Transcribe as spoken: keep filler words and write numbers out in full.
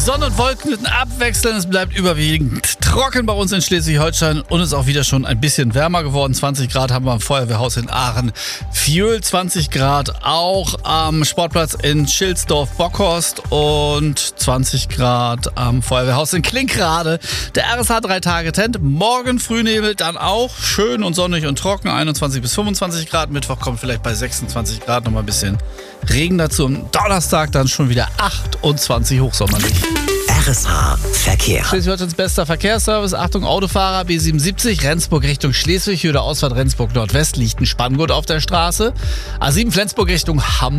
Sonne und Wolken abwechseln. Es bleibt überwiegend trocken bei uns in Schleswig-Holstein und es ist auch wieder schon ein bisschen wärmer geworden. zwanzig Grad haben wir am Feuerwehrhaus in Aachen. Fuel zwanzig Grad auch am Sportplatz in Schilsdorf-Bockhorst und zwanzig Grad am Feuerwehrhaus in Klinkrade. Der R S H drei Tage Tent. Morgen Frühnebel, dann auch schön und sonnig und trocken. einundzwanzig bis fünfundzwanzig Grad. Mittwoch kommt vielleicht bei sechsundzwanzig Grad nochmal ein bisschen Regen dazu. Am Donnerstag dann schon wieder achtundzwanzig hochsommerlich. R S H Verkehr. Schleswig-Holsteins bester Verkehrsservice. Achtung, Autofahrer, B siebenundsiebzig, Rendsburg Richtung Schleswig, Höhe der Ausfahrt Rendsburg Nordwest, liegt ein Spanngurt auf der Straße. A sieben Flensburg Richtung Hamburg.